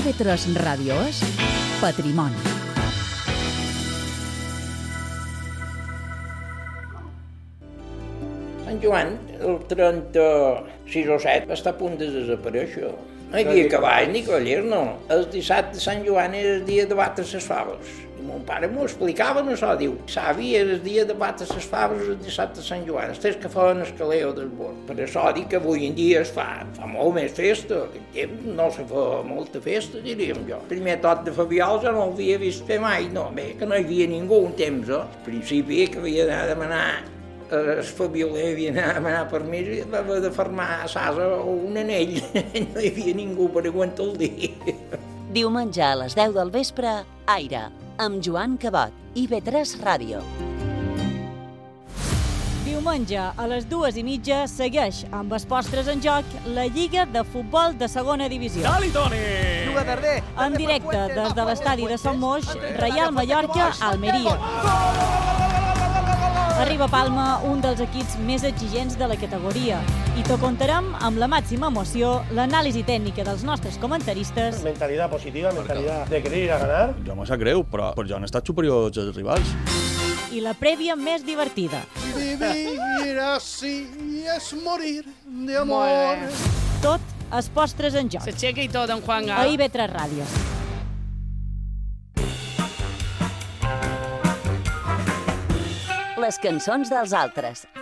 IB3 Ràdio és Patrimoni. Sant Joan, el 36 o 7, està a punt de desaparèixer. No hi havia cavalls ni cavallers, no. El dissabte de Sant Joan era el dia de batre les faves. I mon pare m'ho explicava, no això, diu, savi, era el dia de batre les faves el dissabte de Sant Joan, els que feien el caleo del bord. Per això dic que avui en dia es fa molt més festa, que en temps no se fa molta festa, diríem jo. El primer tot de Fabiol jo no l'havia vist fer mai, no, bé, que no hi havia ningú un temps, Al principi que havia d'anar a demanar el Fabioler havia d'anar a demanar permís i va haver de fermar a Sasa o un anell. No hi havia ningú per aguantar el dia. Diumenge a les 10 del vespre, Aire, amb Joan Cabot, IB3 Ràdio. Diumenge a les 2:30 segueix amb els postres en joc la Lliga de Futbol de Segona Divisió. Dali, Toni! En directe des de l'estadi de Sant Moix, Reial Mallorca, Almeria. Arriba a Palma un dels equips més exigents de la categoria i t'ho contarem amb la màxima emoció, l'anàlisi tècnica dels nostres comentaristes. Mentalidad positiva, mentalidad de querer ir a ganar. Ja me sap greu, però ja han estat superiors als rivals. I la prèvia més divertida. Vivir así es morir de amor. Tot els postres en joc. S'aixeca i tot en Juan A IB3 Ràdio. Les cançons dels altres.